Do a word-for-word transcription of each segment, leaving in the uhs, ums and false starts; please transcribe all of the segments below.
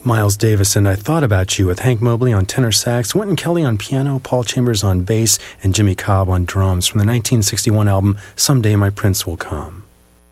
Miles Davis and I Thought About You with Hank Mobley on tenor sax, Wynton Kelly on piano, Paul Chambers on bass, and Jimmy Cobb on drums from the nineteen sixty-one album Someday My Prince Will Come.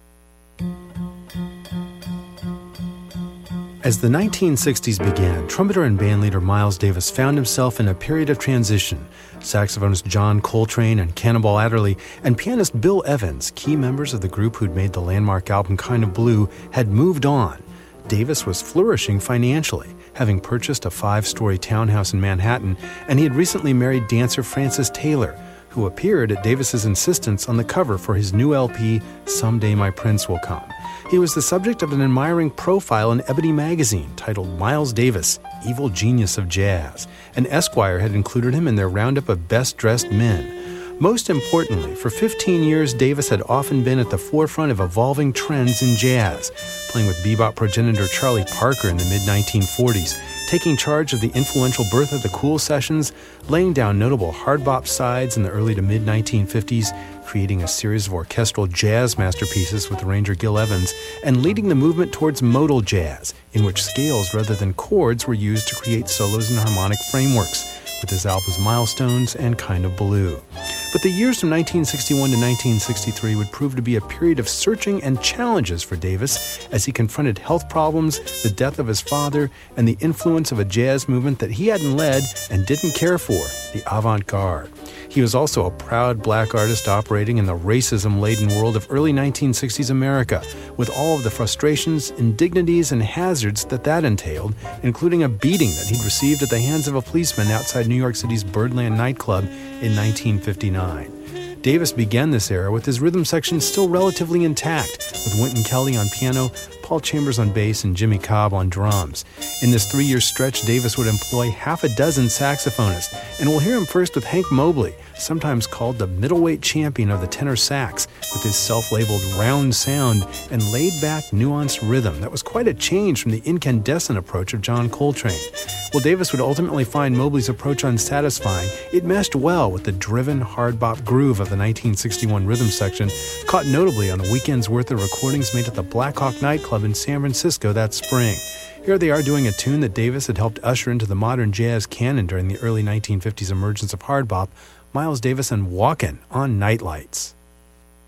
As the nineteen sixties began, trumpeter and bandleader Miles Davis found himself in a period of transition. Saxophonist John Coltrane and Cannonball Adderley and pianist Bill Evans, key members of the group who'd made the landmark album Kind of Blue, had moved on. Davis was flourishing financially, having purchased a five-story townhouse in Manhattan, and he had recently married dancer Frances Taylor, who appeared at Davis's insistence on the cover for his new L P, Someday My Prince Will Come. He was the subject of an admiring profile in Ebony magazine titled Miles Davis, Evil Genius of Jazz, and Esquire had included him in their roundup of best-dressed men. Most importantly, for fifteen years, Davis had often been at the forefront of evolving trends in jazz, playing with bebop progenitor Charlie Parker in the mid nineteen forties, taking charge of the influential Birth of the Cool sessions, laying down notable hard bop sides in the early to mid nineteen fifties, creating a series of orchestral jazz masterpieces with arranger Gil Evans, and leading the movement towards modal jazz, in which scales rather than chords were used to create solos and harmonic frameworks, with his albums Milestones and Kind of Blue. But the years from nineteen sixty-one to nineteen sixty-three would prove to be a period of searching and challenges for Davis as he confronted health problems, the death of his father, and the influence of a jazz movement that he hadn't led and didn't care for, the avant-garde. He was also a proud black artist operating in the racism-laden world of early nineteen sixties America, with all of the frustrations, indignities, and hazards that that entailed, including a beating that he'd received at the hands of a policeman outside New York City's Birdland nightclub in nineteen fifty-nine. Davis began this era with his rhythm section still relatively intact, with Wynton Kelly on piano, Paul Chambers on bass, and Jimmy Cobb on drums. In this three-year stretch, Davis would employ half a dozen saxophonists, and we'll hear him first with Hank Mobley, sometimes called the middleweight champion of the tenor sax, with his self-labeled round sound and laid-back, nuanced rhythm that was quite a change from the incandescent approach of John Coltrane. While Davis would ultimately find Mobley's approach unsatisfying, it meshed well with the driven, hard-bop groove of the nineteen sixty-one rhythm section, caught notably on a weekend's worth of recordings made at the Blackhawk nightclub in San Francisco that spring. Here they are doing a tune that Davis had helped usher into the modern jazz canon during the early nineteen fifties emergence of hard bop, Miles Davis and Walkin' on Nightlights.